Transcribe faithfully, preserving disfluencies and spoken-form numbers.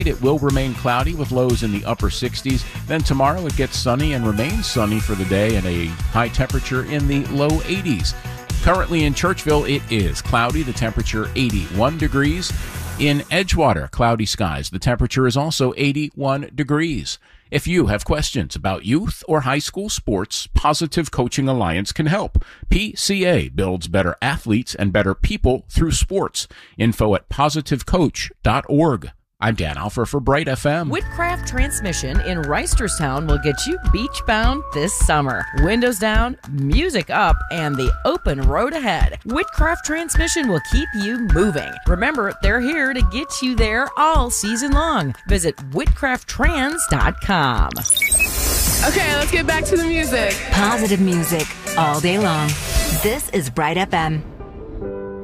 It will remain cloudy with lows in the upper sixties. Then tomorrow it gets sunny and remains sunny for the day and a high temperature in the low eighties. Currently in Churchville, it is cloudy, the temperature eighty-one degrees. In Edgewater, cloudy skies, the temperature is also eighty-one degrees. If you have questions about youth or high school sports, Positive Coaching Alliance can help. P C A builds better athletes and better people through sports. Info at positive coach dot org. I'm Dan Alfer for Bright F M. Whitcraft Transmission in Reisterstown will get you beach-bound this summer. Windows down, music up, and the open road ahead. Whitcraft Transmission will keep you moving. Remember, they're here to get you there all season long. Visit whitcraft trans dot com. Okay, let's get back to the music. Positive music all day long. This is Bright F M.